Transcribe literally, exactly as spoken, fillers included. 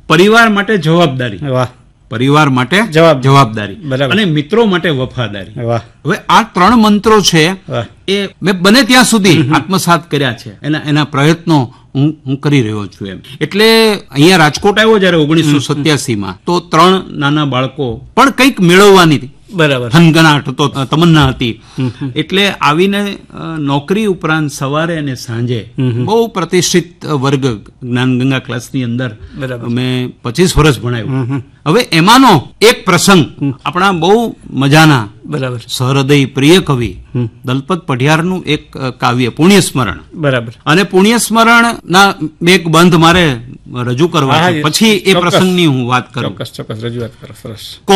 પરિવાર માટે જવાબદારી, વાહ, પરિવાર માટે જવાબ જવાબદારી બરાબર. અને મિત્રો માટે વફાદારી. વાહ, હવે આ ત્રણ મંત્રો છે વાહ, એ મેં બને ત્યાં સુધી આત્મસાત કર્યા છે. એના એના પ્રયત્નો હું હું કરી રહ્યો છું. એમ એટલે અહીંયા રાજકોટ આવ્યો જયારે ઓગણીસો સત્યાસી માં, તો ત્રણ નાના બાળકો પણ કંઈક મેળવવાની બરાબર, હનગનાટ હતો, તમન્ના હતી. એટલે આવીને અ, નોકરી ઉપરાંત સવારે અને સાંજે બહુ પ્રતિષ્ઠિત વર્ગ જ્ઞાનગંગા ક્લાસની અંદર બરાબર. મેં પચીસ વર્ષ ભણાવ્યું. હવે એમાંનો એક પ્રસંગ આપણા બહુ મજાના બરાબર, સહૃદય પ્રિય કવિ દલપત પઢિયારનું એક અ, કાવ્ય પુણ્યસ્મરણ, બરાબર. અને પુણ્યસ્મરણ ના એક બંધ મારે રજૂ કરવા હા, છે. હા, પછી એ ચોક્કસ. પ્રસંગની હું વાત કરું. ચોક્કસ ચોક્કસ રજૂઆત કરો, સરસ.